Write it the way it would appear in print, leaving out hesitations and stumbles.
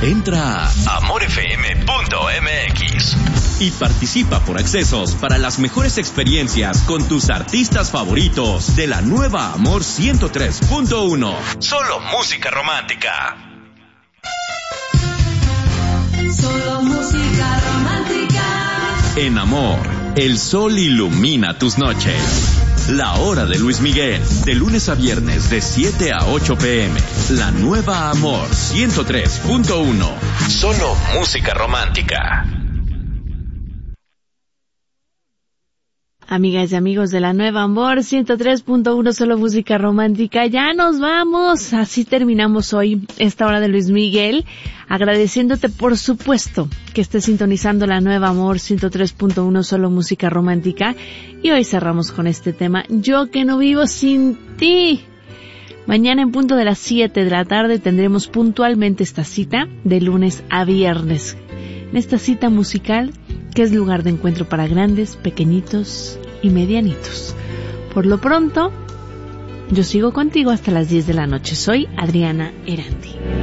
Entra a amorfm.mx y participa por accesos para las mejores experiencias con tus artistas favoritos de la nueva Amor 103.1. Solo música romántica. Solo música romántica. En Amor, el sol ilumina tus noches. La hora de Luis Miguel, de lunes a viernes de 7 a 8 p.m. La nueva Amor 103.1. Solo música romántica. Amigas y amigos de la nueva Amor 103.1, solo música romántica. Ya nos vamos. Así terminamos hoy esta hora de Luis Miguel. Agradeciéndote, por supuesto, que estés sintonizando la nueva Amor 103.1, solo música romántica. Y hoy cerramos con este tema, Yo que no vivo sin ti. Mañana en punto de las 7 de la tarde tendremos puntualmente esta cita de lunes a viernes. En esta cita musical, que es lugar de encuentro para grandes, pequeñitos y medianitos. Por lo pronto, yo sigo contigo hasta las 10 de la noche. Soy Adriana Erandi.